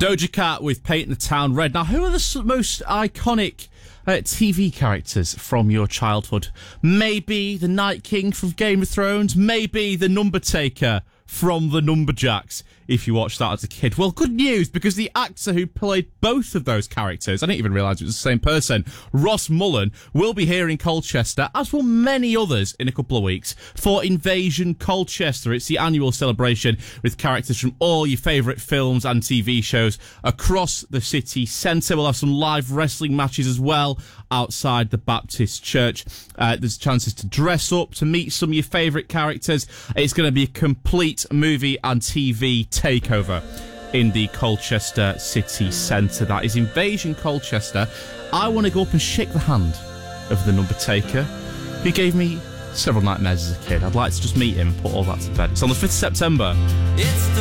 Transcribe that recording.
Doja Cat with Painting the Town Red. Now, who are the most iconic TV characters from your childhood? Maybe the Night King from Game of Thrones, maybe the Number Taker from the Numberjacks, if you watched that as a kid. Well, good news, because the actor who played both of those characters, I didn't even realise it was the same person, Ross Mullen, will be here in Colchester, as will many others, in a couple of weeks, for Invasion Colchester. It's the annual celebration with characters from all your favourite films and TV shows across the city centre. We'll have some live wrestling matches as well outside the Baptist Church. There's chances to dress up, to meet some of your favourite characters. It's going to be a complete movie and TV takeover in the Colchester city centre. That is Invasion Colchester. I want to go up and shake the hand of the Number Taker, who gave me several nightmares as a kid. I'd like to just meet him and put all that to bed. It's on the 5th of September. It's the